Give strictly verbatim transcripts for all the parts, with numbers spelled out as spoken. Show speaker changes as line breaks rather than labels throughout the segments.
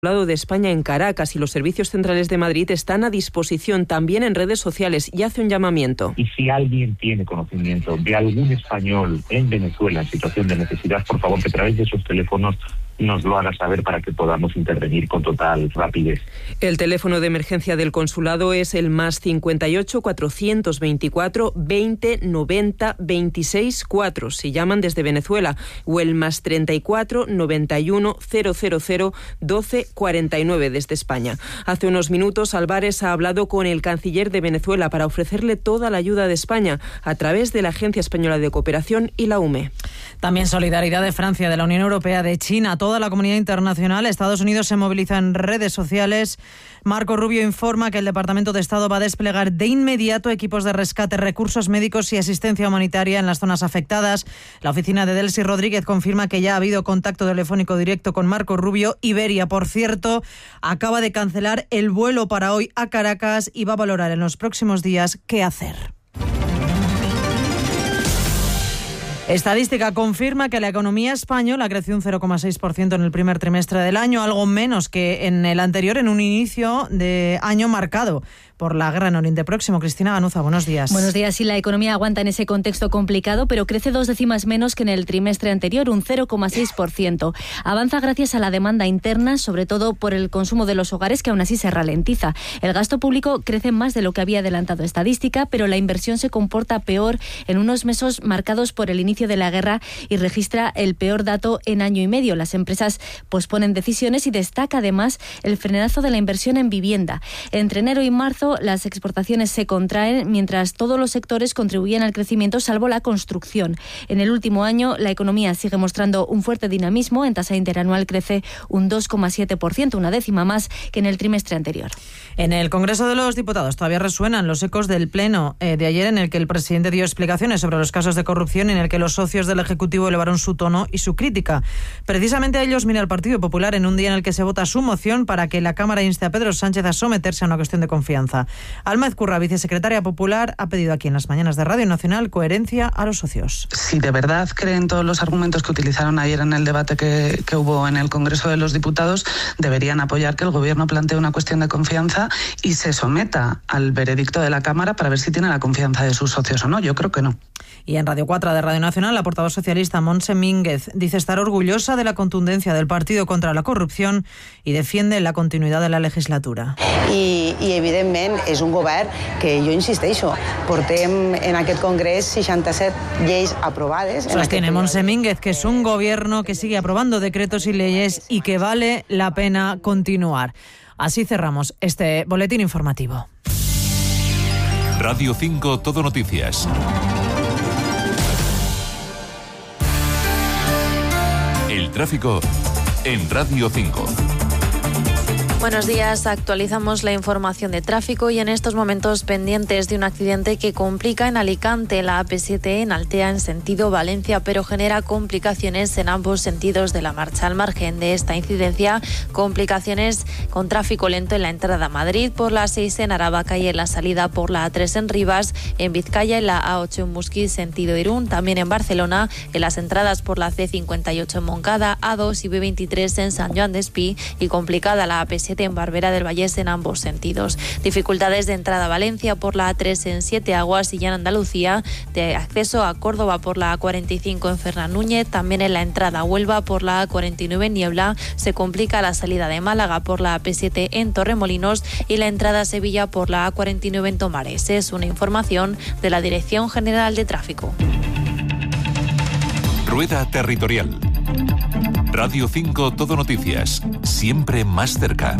Consulado de España en Caracas y los servicios centrales de Madrid están a disposición también en redes sociales y hace un llamamiento.
Y si alguien tiene conocimiento de algún español en Venezuela en situación de necesidad, por favor que a través de esos teléfonos nos lo haga saber para que podamos intervenir con total rapidez.
El teléfono de emergencia del consulado es el más cincuenta y ocho, cuatrocientos veinticuatro, veinte, noventa, veintiséis, cuatro si llaman desde Venezuela, o el más treinta y cuatro, noventa y uno, cero cero cero, doce, cuarenta y nueve desde España. Hace unos minutos Álvarez ha hablado con el canciller de Venezuela para ofrecerle toda la ayuda de España a través de la Agencia Española de Cooperación y la U M E.
También solidaridad de Francia, de la Unión Europea, de China, toda la comunidad internacional. Estados Unidos se moviliza en redes sociales. Marco Rubio informa que el Departamento de Estado va a desplegar de inmediato equipos de rescate, recursos médicos y asistencia humanitaria en las zonas afectadas. La oficina de Delcy Rodríguez confirma que ya ha habido contacto telefónico directo con Marco Rubio. Iberia, por cierto, acaba de cancelar el vuelo para hoy a Caracas y va a valorar en los próximos días qué hacer. Estadística confirma que la economía española creció un cero coma seis por ciento en el primer trimestre del año, algo menos que en el anterior, en un inicio de año marcado por la guerra en Oriente Próximo. Cristina Ganuza, buenos días.
Buenos días. Sí, la economía aguanta en ese contexto complicado, pero crece dos décimas menos que en el trimestre anterior, un cero coma seis por ciento. Avanza gracias a la demanda interna, sobre todo por el consumo de los hogares, que aún así se ralentiza. El gasto público crece más de lo que había adelantado estadística, pero la inversión se comporta peor en unos meses marcados por el inicio de la guerra y registra el peor dato en año y medio. Las empresas posponen decisiones y destaca además el frenazo de la inversión en vivienda. Entre enero y marzo las exportaciones se contraen, mientras todos los sectores contribuyen al crecimiento, salvo la construcción. En el último año la economía sigue mostrando un fuerte dinamismo. En tasa interanual crece un dos coma siete por ciento, una décima más que en el trimestre anterior.
En el Congreso de los Diputados todavía resuenan los ecos del pleno eh, de ayer, en el que el presidente dio explicaciones sobre los casos de corrupción y en el que los socios del Ejecutivo elevaron su tono y su crítica. Precisamente a ellos mira el Partido Popular en un día en el que se vota su moción para que la Cámara inste a Pedro Sánchez a someterse a una cuestión de confianza. Alma Ezcurra, vicesecretaria popular, ha pedido aquí en las mañanas de Radio Nacional coherencia a los socios.
Si de verdad creen todos los argumentos que utilizaron ayer en el debate que, que hubo en el Congreso de los Diputados, deberían apoyar que el Gobierno plantee una cuestión de confianza y se someta al veredicto de la Cámara para ver si tiene la confianza de sus socios o no. Yo creo que no.
Y en Radio cuatro de Radio Nacional, la portavoz socialista Montse Mínguez dice estar orgullosa de la contundencia del partido contra la corrupción y defiende la continuidad de la legislatura.
I, i evidentment, és un govern que, jo insisteixo, portem en aquest congrés seixanta-set lleis aprovades.
Sostiene Montse Mínguez que es un gobierno que sigue aprobando decretos y leyes y que vale la pena continuar. Así cerramos este boletín informativo.
Radio cinco Todo Noticias. El tráfico en Radio cinco.
Buenos días, actualizamos la información de tráfico y en estos momentos pendientes de un accidente que complica en Alicante la A P siete en Altea en sentido Valencia, pero genera complicaciones en ambos sentidos de la marcha. Al margen de esta incidencia, complicaciones con tráfico lento en la entrada a Madrid por la A seis en Aravaca y en la salida por la A tres en Rivas, en Vizcaya en la A ocho en Musquí sentido Irún, también en Barcelona en las entradas por la C cincuenta y ocho en Moncada, A dos y B veintitrés en San Joan Despí y complicada la A P siete en Barbera del Vallés en ambos sentidos. Dificultades de entrada a Valencia por la A tres en Siete Aguas y ya en Andalucía, de acceso a Córdoba por la A cuarenta y cinco en Fernán Núñez, también en la entrada a Huelva por la A cuarenta y nueve en Niebla, se complica la salida de Málaga por la A P siete en Torremolinos y la entrada a Sevilla por la A cuarenta y nueve en Tomares. Es una información de la Dirección General de Tráfico.
Rueda Territorial. Radio cinco Todo Noticias, siempre más cerca.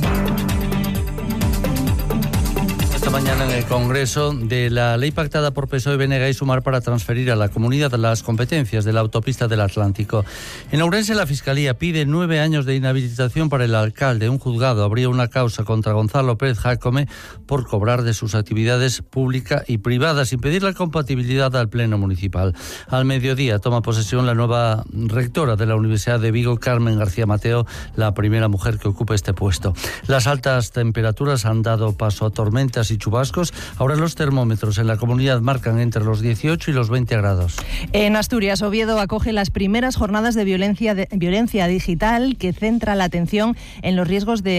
Esta mañana en el Congreso de la ley pactada por P S O E, B N G y Sumar para transferir a la comunidad las competencias de la autopista del Atlántico. En Ourense, la Fiscalía pide nueve años de inhabilitación para el alcalde. Un juzgado abrió una causa contra Gonzalo Pérez Jácome por cobrar de sus actividades públicas y privadas sin pedir la compatibilidad al Pleno Municipal. Al mediodía toma posesión la nueva rectora de la Universidad de Vigo, Carmen García Mateo, la primera mujer que ocupe este puesto. Las altas temperaturas han dado paso a tormentas y chubascos. Ahora los termómetros en la comunidad marcan entre los dieciocho y los veinte grados.
En Asturias, Oviedo acoge las primeras jornadas de violencia, de, violencia digital que centra la atención en los riesgos de